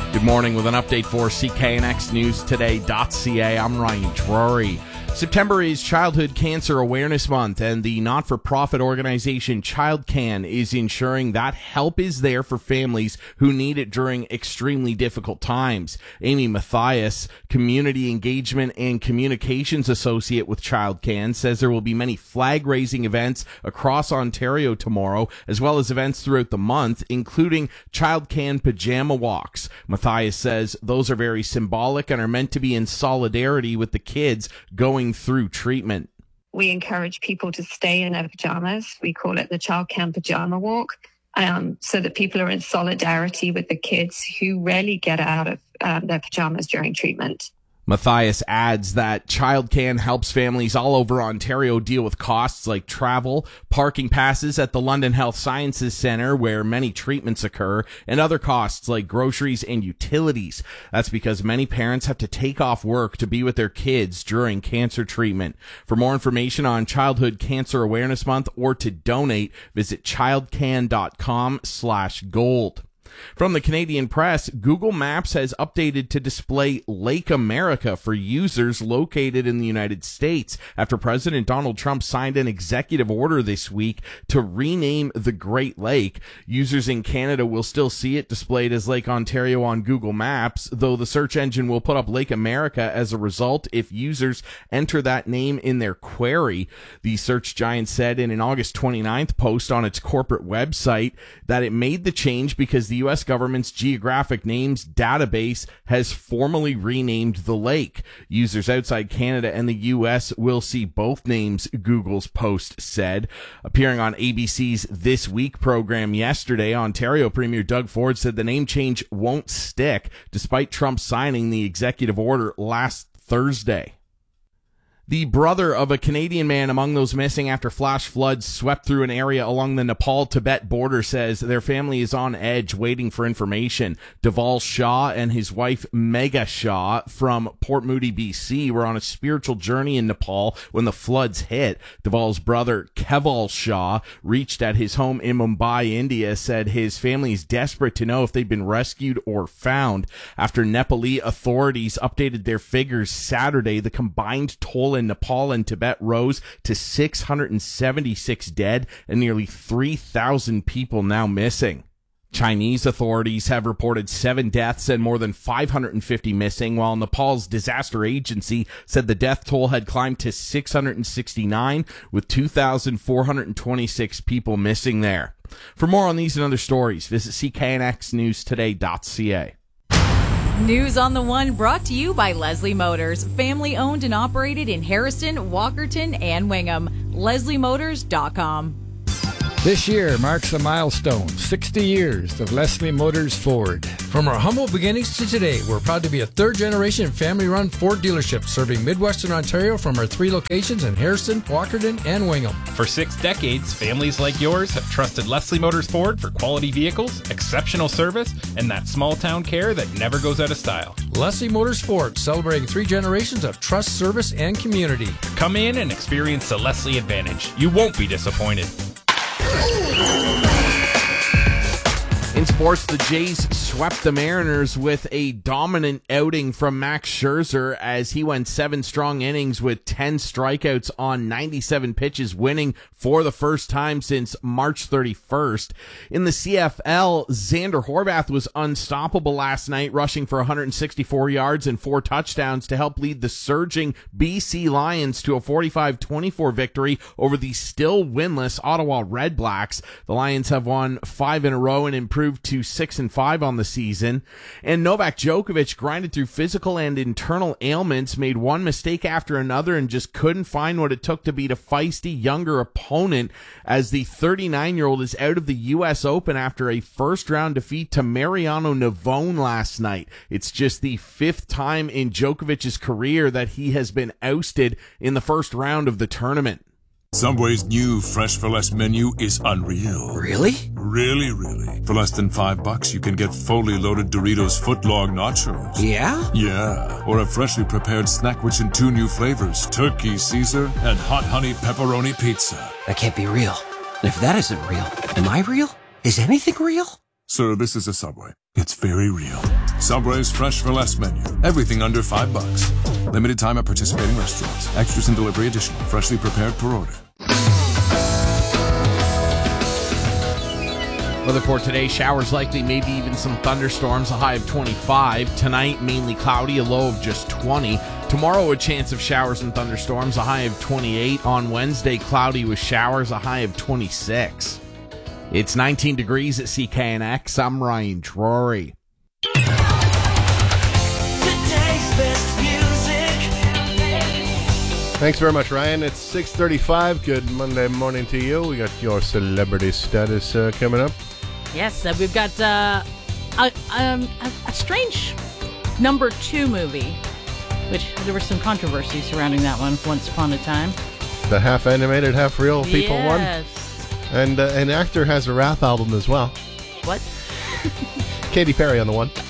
Good morning with an update for CKNXNewsToday.ca. I'm Ryan Drury. September is Childhood Cancer Awareness Month, and the not-for-profit organization ChildCan is ensuring that help is there for families who need it during extremely difficult times. Amy Matthias, Community Engagement and Communications Associate with ChildCan, says there will be many flag-raising events across Ontario tomorrow, as well as events throughout the month, including ChildCan Pajama Walks. Matthias says those are very symbolic and are meant to be in solidarity with the kids going through treatment. We encourage people to stay in their pajamas. We call it the ChildCan Pajama Walk, so that people are in solidarity with the kids who rarely get out of their pajamas during treatment. Matthias adds that ChildCan helps families all over Ontario deal with costs like travel, parking passes at the London Health Sciences Centre where many treatments occur, and other costs like groceries and utilities. That's because many parents have to take off work to be with their kids during cancer treatment. For more information on Childhood Cancer Awareness Month or to donate, visit childcan.com/gold. From the Canadian Press, Google Maps has updated to display Lake America for users located in the United States after President Donald Trump signed an executive order this week to rename the Great Lake. Users in Canada will still see it displayed as Lake Ontario on Google Maps, though the search engine will put up Lake America as a result if users enter that name in their query. The search giant said in an August 29th post on its corporate website that it made the change because the U.S. government's geographic names database has formally renamed the lake. Users outside Canada and the U.S. will see both names, Google's post said. Appearing on ABC's This Week program yesterday, Ontario Premier Doug Ford said the name change won't stick, despite Trump signing the executive order last Thursday. The brother of a Canadian man among those missing after flash floods swept through an area along the Nepal-Tibet border says their family is on edge waiting for information. Deval Shah and his wife Megha Shah from Port Moody, BC were on a spiritual journey in Nepal when the floods hit. Deval's brother Keval Shah reached at his home in Mumbai, India, said his family is desperate to know if they've been rescued or found. After Nepali authorities updated their figures Saturday, the combined toll in Nepal and Tibet rose to 676 dead and nearly 3,000 people now missing. Chinese authorities have reported 7 deaths and more than 550 missing, while Nepal's disaster agency said the death toll had climbed to 669, with 2,426 people missing there. For more on these and other stories, visit CKNXNewsToday.ca. News on the One brought to you by Leslie Motors, family owned and operated in Harrison, Walkerton, and Wingham. LeslieMotors.com. This year marks the milestone, 60 years of Leslie Motors Ford. From our humble beginnings to today, we're proud to be a third-generation family-run Ford dealership serving Midwestern Ontario from our 3 locations in Harrison, Walkerton, and Wingham. For 6 decades, families like yours have trusted Leslie Motors Ford for quality vehicles, exceptional service, and that small-town care that never goes out of style. Leslie Motors Ford, celebrating 3 generations of trust, service, and community. Come in and experience the Leslie Advantage. You won't be disappointed. In sports, the Jays swept the Mariners with a dominant outing from Max Scherzer as he went 7 strong innings with 10 strikeouts on 97 pitches, winning for the first time since March 31st. In the CFL, Xander Horvath was unstoppable last night, rushing for 164 yards and 4 touchdowns to help lead the surging BC Lions to a 45-24 victory over the still winless Ottawa Redblacks. The Lions have won 5 in a row and improved to 6-5 on the season. And Novak Djokovic grinded through physical and internal ailments, made one mistake after another, and just couldn't find what it took to beat a feisty younger opponent as the 39-year-old is out of the U.S. Open after a first-round defeat to Mariano Navone last night. It's just the 5th time in Djokovic's career that he has been ousted in the first round of the tournament. Subway's new Fresh for Less menu is unreal. Really? Really. For less than $5, you can get fully loaded Doritos footlong nachos. Yeah? Yeah. Or a freshly prepared snack rich in 2 new flavors, Turkey Caesar and Hot Honey Pepperoni Pizza. That can't be real. And if that isn't real, am I real? Is anything real? Sir, this is a Subway. It's very real. Subway's Fresh for Less menu. Everything under $5. Limited time at participating restaurants. Extras and delivery additional. Freshly prepared per order. Weather for today, showers likely, maybe even some thunderstorms, a high of 25. Tonight, mainly cloudy, a low of just 20. Tomorrow, a chance of showers and thunderstorms, a high of 28. On Wednesday, cloudy with showers, a high of 26. It's 19 degrees at CKNX. I'm Ryan Drury. Thanks very much, Ryan. It's 6:35. Good Monday morning to you. We got your celebrity status coming up. Yes, we've got a strange number 2 movie, which there was some controversy surrounding that one once upon a time. The half animated, half real people one. Yes. And an actor has a rap album as well. What? Katy Perry on the one.